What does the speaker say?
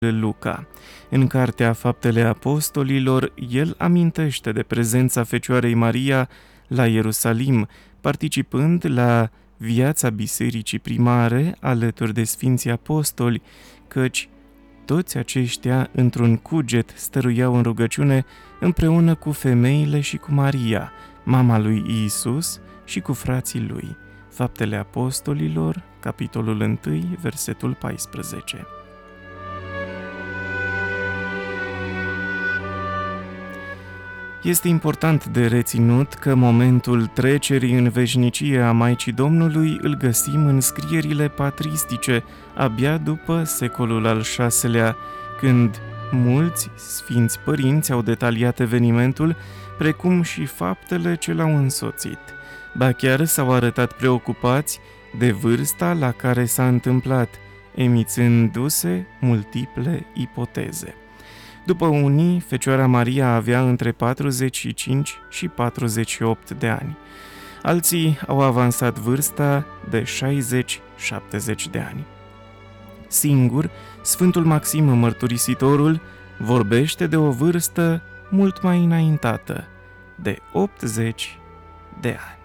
Luca. În cartea Faptele Apostolilor, el amintește de prezența Fecioarei Maria la Ierusalim, participând la viața bisericii primare alături de Sfinții Apostoli, căci toți aceștia într-un cuget stăruiau în rugăciune împreună cu femeile și cu Maria, mama lui Iisus, și cu frații lui. Faptele Apostolilor, capitolul 1, versetul 14. Este important de reținut că momentul trecerii în veșnicie a Maicii Domnului îl găsim în scrierile patristice, abia după secolul al VI-lea, când mulți sfinți părinți au detaliat evenimentul, precum și faptele ce l-au însoțit. Ba chiar s-au arătat preocupați de vârsta la care s-a întâmplat, emițându-se multiple ipoteze. După unii, Fecioara Maria avea între 45 și 48 de ani. Alții au avansat vârsta de 60-70 de ani. Singur, Sfântul Maxim Mărturisitorul vorbește de o vârstă mult mai înaintată, de 80 de ani.